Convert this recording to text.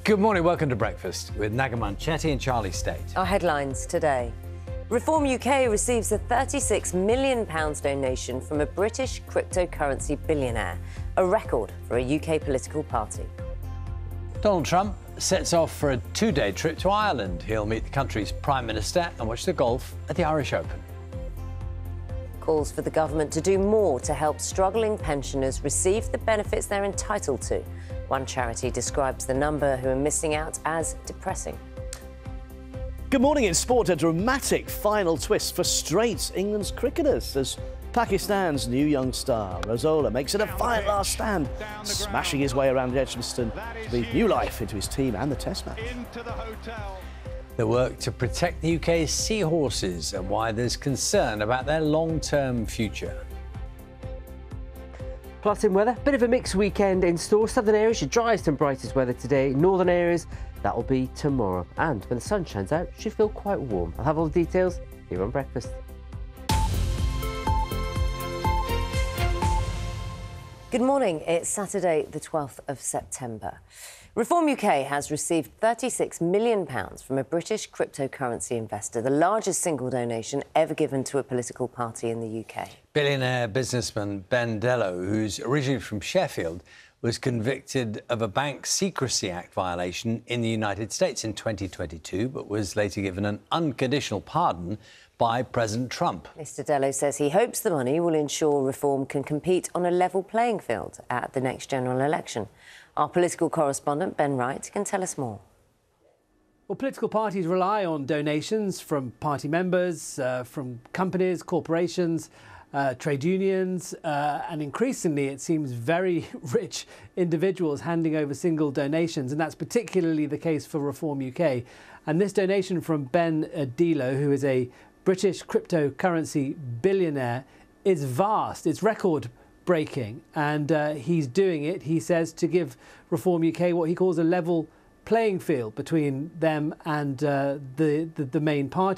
Good morning, welcome to Breakfast with Naga Munchetty and Charlie State. Our headlines today. Reform UK receives a £36 million donation from a British cryptocurrency billionaire, a record for a UK political party. Donald Trump sets off for a two-day trip to Ireland. He'll meet the country's Prime Minister and watch the golf at the Irish Open. Calls for the government to do more to help struggling pensioners receive the benefits they're entitled to. One charity describes the number who are missing out as depressing. Good morning. In sport, a dramatic final twist frustrates England's cricketers as Pakistan's new young star, Rasool, makes it a fine last stand, smashing his way around Edgbaston to breathe new life into his team and the Test match. The work to protect the UK's seahorses and why there's concern about their long-term future. Plus in weather, bit of a mixed weekend in store. Southern areas, your driest and brightest weather today. Northern areas, that'll be tomorrow. And when the sun shines out, it should feel quite warm. I'll have all the details here on Breakfast. Good morning. It's Saturday, the 12th of September. Reform UK has received £36 million from a British cryptocurrency investor, the largest single donation ever given to a political party in the UK. Billionaire businessman Ben Dello, who's originally from Sheffield, was convicted of a Bank Secrecy Act violation in the United States in 2022, but was later given an unconditional pardon by President Trump. Mr Dello says he hopes the money will ensure Reform can compete on a level playing field at the next general election. Our political correspondent, Ben Wright, can tell us more. Well, political parties rely on donations from party members, from companies, corporations, trade unions, and increasingly it seems very rich individuals handing over single donations, and that's particularly the case for Reform UK. And this donation from Ben Dello, who is a British cryptocurrency billionaire, is vast. It's record-breaking, and he's doing it, he says, to give Reform UK what he calls a level playing field between them and the main party.